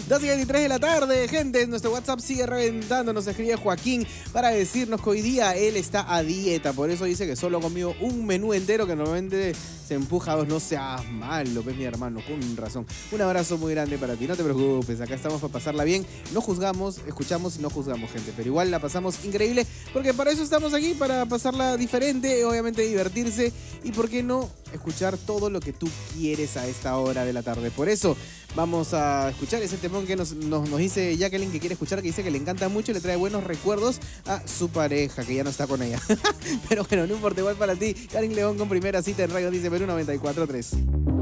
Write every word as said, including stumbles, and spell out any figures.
doce y veintitrés de la tarde, gente. Nuestro WhatsApp sigue reventando. Nos escribe Joaquín para decirnos que hoy día él está a dieta. Por eso dice que solo comió un menú entero que normalmente se empuja a dos. No seas malo, pues mi hermano, con razón. Un abrazo muy grande para ti. No te preocupes, acá estamos para pasarla bien. No juzgamos, escuchamos y no juzgamos, gente. Pero igual la pasamos increíble porque para eso estamos aquí, para pasarla diferente, obviamente divertirse y por qué no escuchar todo lo que tú quieres a esta hora de la tarde. Por eso vamos a escuchar ese temón que nos, nos, nos dice Jacqueline que quiere escuchar, que dice que le encanta mucho y le trae buenos recuerdos a su pareja, que ya no está con ella. Pero bueno, no importa, igual para ti. Karin León con Primera Cita en Radio Dice Perú noventa y cuatro punto tres.